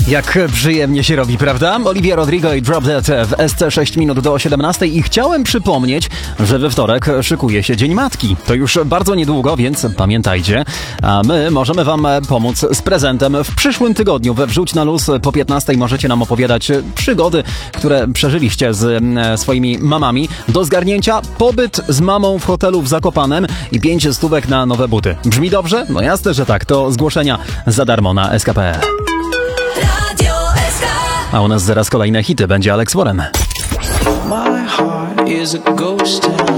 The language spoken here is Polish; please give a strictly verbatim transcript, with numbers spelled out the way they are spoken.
Jak przyjemnie się robi, prawda? Olivia Rodrigo i Drop Dead w S C sześć minut do siedemnastej i chciałem przypomnieć, że we wtorek szykuje się Dzień Matki. To już bardzo niedługo, więc pamiętajcie, a my możemy wam pomóc z prezentem w przyszłym tygodniu. We Wrzuć na luz po piętnastej możecie nam opowiadać przygody, które przeżyliście z swoimi mamami. Do zgarnięcia pobyt z mamą w hotelu w Zakopanem i pięć stówek na nowe buty. Brzmi dobrze? No jasne, że tak. To zgłoszenia za darmo na S K P L. A u nas zaraz kolejne hity. Będzie Alex Warren. My heart is a ghost town.